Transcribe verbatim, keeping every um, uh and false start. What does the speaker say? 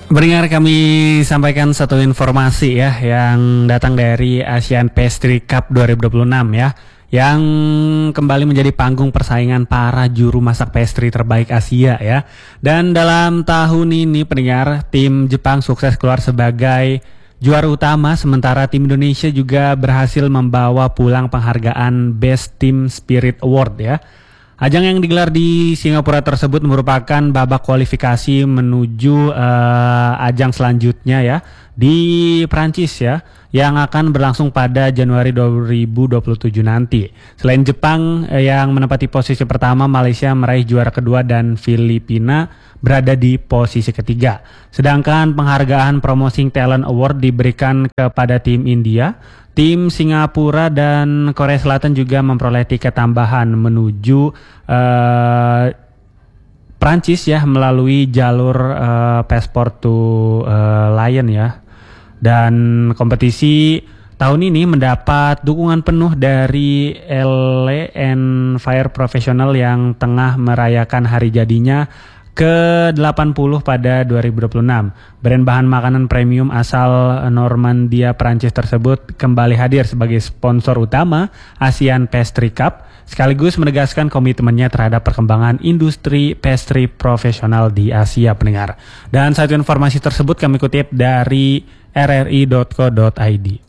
Pendengar, kami sampaikan satu informasi ya yang datang dari Asian Pastry Cup dua ribu dua puluh enam ya, yang kembali menjadi panggung persaingan para juru masak pastry terbaik Asia ya. Dan dalam tahun ini pendengar, tim Jepang sukses keluar sebagai juara utama, sementara tim Indonesia juga berhasil membawa pulang penghargaan Best Team Spirit Award ya. Ajang yang digelar di Singapura tersebut merupakan babak kualifikasi menuju uh, ajang selanjutnya ya di Prancis ya, yang akan berlangsung pada Januari dua ribu dua puluh tujuh nanti. Selain Jepang eh, yang menempati posisi pertama, Malaysia meraih juara kedua dan Filipina berada di posisi ketiga. Sedangkan penghargaan Promoting Talent Award diberikan kepada tim India. Tim Singapura dan Korea Selatan juga memperoleh tiket tambahan menuju uh, Prancis ya melalui jalur uh, Passport to uh, Lion ya. Dan kompetisi tahun ini mendapat dukungan penuh dari L A and Fire Professional yang tengah merayakan hari jadinya ke delapan puluh pada dua ribu dua puluh enam. Brand bahan makanan premium asal Normandia, Prancis tersebut kembali hadir sebagai sponsor utama Asian Pastry Cup, sekaligus menegaskan komitmennya terhadap perkembangan industri pastry profesional di Asia, pendengar. Dan satu informasi tersebut kami kutip dari r r i dot co dot i d.